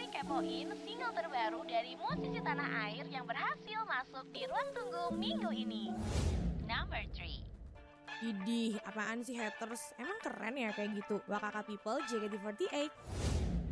nih kepoin single terbaru dari musisi tanah air yang berhasil masuk di ruang tunggu minggu ini. Number 3. Idih, apaan sih haters? Emang keren ya kayak gitu? Wakaka People JKT48.